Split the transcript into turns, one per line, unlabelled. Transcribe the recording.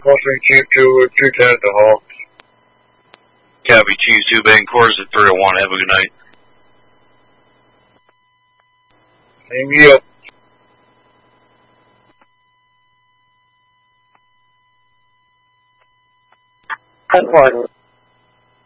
crossing Chief to 210 at the Hawks.
Copy, Chief 2 Bank Course at 301. Have a good night.
Same deal.
Headquarters.